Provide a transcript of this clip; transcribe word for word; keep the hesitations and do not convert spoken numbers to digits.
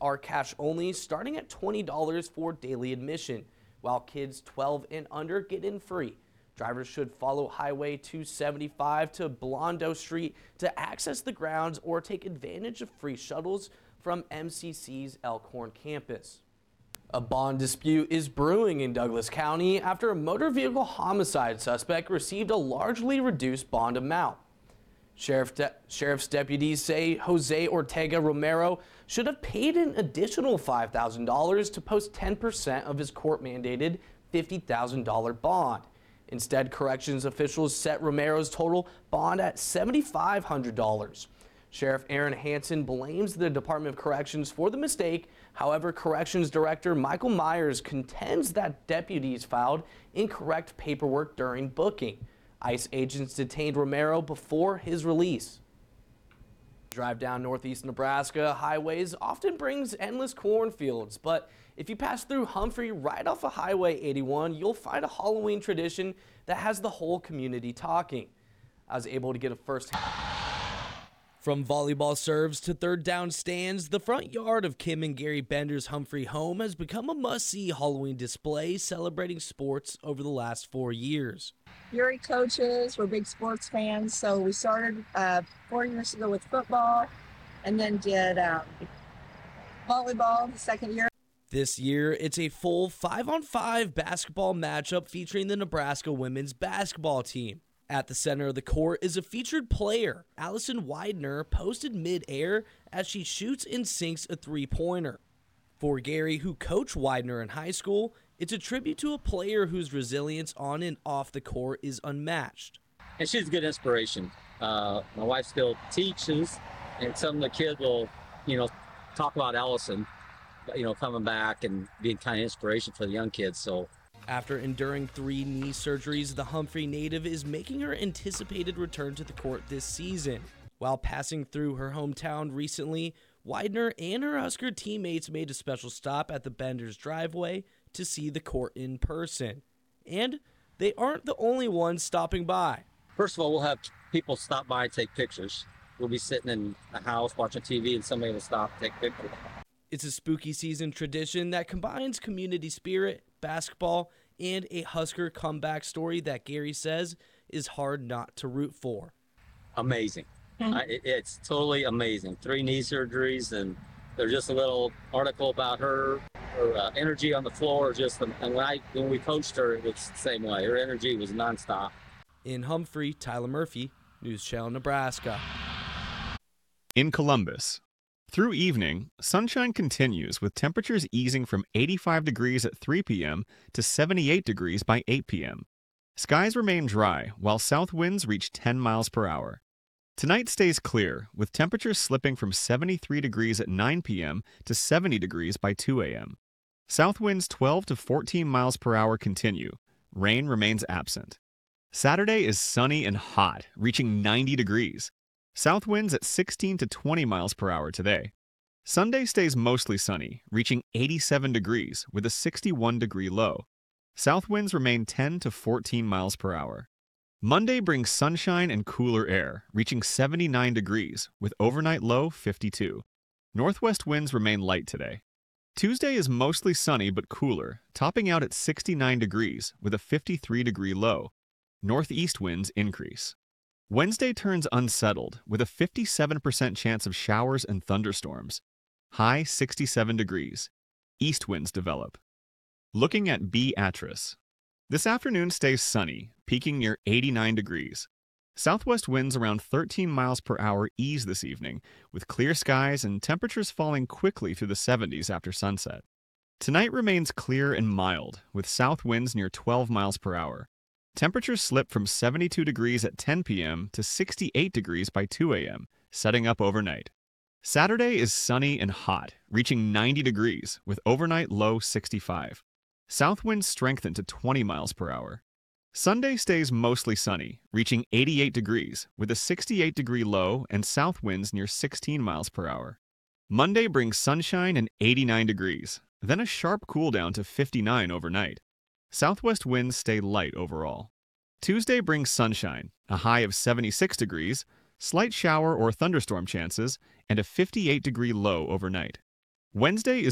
are cash only, starting at twenty dollars for daily admission, while kids twelve and under get in free. Drivers should follow Highway two seventy-five to Blondo Street to access the grounds or take advantage of free shuttles from M C C's Elkhorn campus. A bond dispute is brewing in Douglas County after a motor vehicle homicide suspect received a largely reduced bond amount. Sheriff de Sheriff's deputies say Jose Ortega Romero should have paid an additional five thousand dollars to post ten percent of his court-mandated fifty thousand dollar bond. Instead, corrections officials set Romero's total bond at seven thousand five hundred dollars. Sheriff Aaron Hansen blames the Department of Corrections for the mistake. However, Corrections Director Michael Myers contends that deputies filed incorrect paperwork during booking. ICE agents detained Romero before his release. Drive down northeast Nebraska highways often brings endless cornfields, but if you pass through Humphrey right off of Highway eighty-one, you'll find a Halloween tradition that has the whole community talking. I was able to get a first From volleyball serves to third down stands, the front yard of Kim and Gary Bender's Humphrey home has become a must-see Halloween display celebrating sports over the last four years. Yuri coaches, we're big sports fans, so we started uh, four years ago with football and then did um, volleyball the second year. This year, it's a full five-on-five basketball matchup featuring the Nebraska women's basketball team. At the center of the court is a featured player. Allison Widener posted mid-air as she shoots and sinks a three-pointer. For Gary, who coached Widener in high school, it's a tribute to a player whose resilience on and off the court is unmatched. And she's a good inspiration. Uh, my wife still teaches, and some of the kids will, you know, talk about Allison, you know, coming back and being kind of inspiration for the young kids. So. After enduring three knee surgeries, the Humphrey native is making her anticipated return to the court this season. While passing through her hometown recently, Widener and her Husker teammates made a special stop at the Bender's driveway to see the court in person. And they aren't the only ones stopping by. First of all, we'll have people stop by and take pictures. We'll be sitting in a house watching T V and somebody will stop and take pictures. It's a spooky season tradition that combines community spirit, basketball, and a Husker comeback story that Gary says is hard not to root for. Amazing. Mm-hmm. I, it, it's totally amazing. Three knee surgeries, and there's just a little article about her, her uh, energy on the floor. Just and when I when we coached her, it was the same way. Her energy was nonstop. In Humphrey, Tyler Murphy, News Channel, Nebraska. In Columbus. Through evening, sunshine continues with temperatures easing from eighty-five degrees at three p m to seventy-eight degrees by eight p m Skies remain dry while south winds reach ten miles per hour. Tonight stays clear with temperatures slipping from seventy-three degrees at nine p m to seventy degrees by two a m South winds twelve to fourteen miles per hour continue. Rain remains absent. Saturday is sunny and hot, reaching ninety degrees. South winds at sixteen to twenty miles per hour today. Sunday stays mostly sunny, reaching eighty-seven degrees with a sixty-one degree low. South winds remain ten to fourteen miles per hour. Monday brings sunshine and cooler air, reaching seventy-nine degrees with overnight low fifty-two. Northwest winds remain light today. Tuesday is mostly sunny but cooler, topping out at sixty-nine degrees with a fifty-three degree low. Northeast winds increase. Wednesday turns unsettled with a fifty-seven percent chance of showers and thunderstorms. High sixty-seven degrees. East winds develop. Looking at Beatrice. This afternoon stays sunny, peaking near eighty-nine degrees. Southwest winds around thirteen miles per hour ease this evening, with clear skies and temperatures falling quickly through the seventies after sunset. Tonight remains clear and mild, with south winds near twelve miles per hour. Temperatures slip from seventy-two degrees at ten p m to sixty-eight degrees by two a m, setting up overnight. Saturday is sunny and hot, reaching ninety degrees, with overnight low sixty-five. South winds strengthen to twenty miles per hour. Sunday stays mostly sunny, reaching eighty-eight degrees, with a sixty-eight degree low and south winds near sixteen miles per hour. Monday brings sunshine and eighty-nine degrees, then a sharp cool down to fifty-nine overnight. Southwest winds stay light overall. Tuesday brings sunshine, a high of seventy-six degrees, slight shower or thunderstorm chances, and a fifty-eight degree low overnight. Wednesday is